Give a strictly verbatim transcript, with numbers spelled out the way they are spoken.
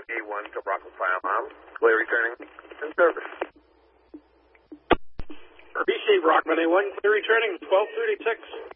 A one to Bravo five mile. Clear returning in service. B C Rockman A one, clear returning, twelve thirty-six.